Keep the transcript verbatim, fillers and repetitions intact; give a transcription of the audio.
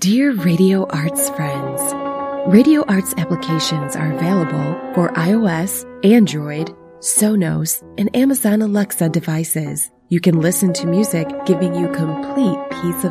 Dear Radio Arts friends, Radio Arts applications are available for iOS, Android, Sonos, and Amazon Alexa devices. You can listen to music giving you complete peace of